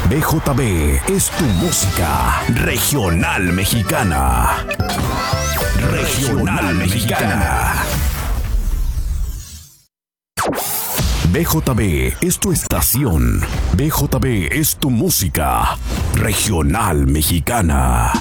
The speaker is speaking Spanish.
BJB es tu música regional mexicana. Regional mexicana. BJB es tu estación. BJB es tu música regional mexicana.